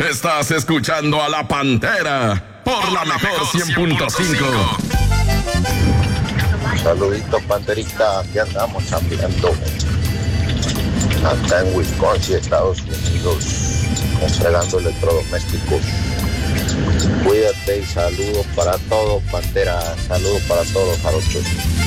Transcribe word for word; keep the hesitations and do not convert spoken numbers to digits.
Estás escuchando a La Pantera por la mejor cien punto cinco. Saluditos, Panterita, aquí andamos chambeando acá en Wisconsin, Estados Unidos, entregando electrodomésticos. Cuídate y saludos para todos, Pantera, saludos para todos los jarochos.